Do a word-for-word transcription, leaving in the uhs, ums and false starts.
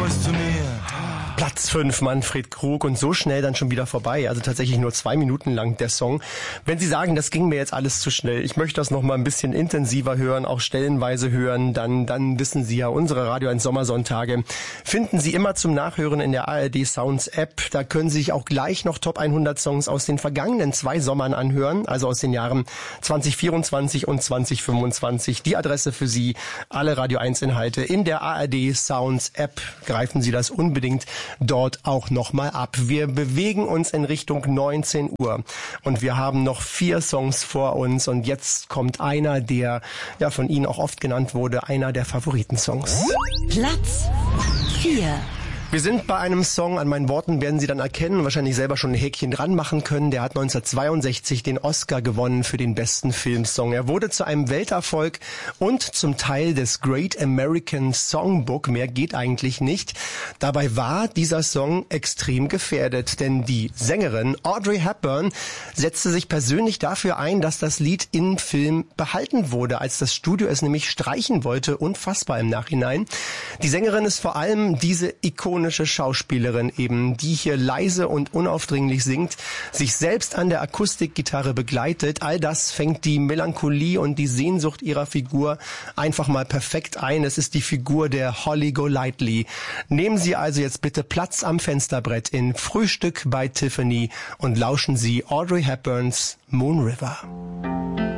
kommst zu mir. Platz fünf, Manfred Krug, und so schnell dann schon wieder vorbei. Also tatsächlich nur zwei Minuten lang der Song. Wenn Sie sagen, das ging mir jetzt alles zu schnell, ich möchte das noch mal ein bisschen intensiver hören, auch stellenweise hören, dann dann wissen Sie ja, unsere Radio eins Sommersonntage finden Sie immer zum Nachhören in der A R D Sounds App. Da können Sie sich auch gleich noch Top hundert Songs aus den vergangenen zwei Sommern anhören, also aus den Jahren zwanzig vierundzwanzig und zwanzig fünfundzwanzig. Die Adresse für Sie, alle Radio eins Inhalte in der A R D Sounds App. Greifen Sie das unbedingt dort auch nochmal ab. Wir bewegen uns in Richtung neunzehn Uhr und wir haben noch vier Songs vor uns und jetzt kommt einer, der ja von Ihnen auch oft genannt wurde, einer der Favoritensongs. Platz vier. Wir sind bei einem Song, an meinen Worten werden Sie dann erkennen, wahrscheinlich selber schon ein Häkchen dran machen können. Der hat neunzehnhundertzweiundsechzig den Oscar gewonnen für den besten Filmsong. Er wurde zu einem Welterfolg und zum Teil des Great American Songbook. Mehr geht eigentlich nicht. Dabei war dieser Song extrem gefährdet, denn die Sängerin Audrey Hepburn setzte sich persönlich dafür ein, dass das Lied im Film behalten wurde, als das Studio es nämlich streichen wollte. Unfassbar im Nachhinein. Die Sängerin ist vor allem diese ikonische Schauspielerin eben, die hier leise und unaufdringlich singt, sich selbst an der Akustikgitarre begleitet. All das fängt die Melancholie und die Sehnsucht ihrer Figur einfach mal perfekt ein. Es ist die Figur der Holly Golightly. Nehmen Sie also jetzt bitte Platz am Fensterbrett in Frühstück bei Tiffany und lauschen Sie Audrey Hepburns Moon River.